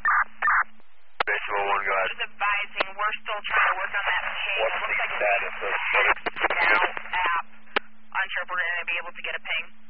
Visual 1, go ahead. Just advising, we're still trying to work on that ping. What's It looks the like status of it's now app. Unsure if we're going to be able to get a ping.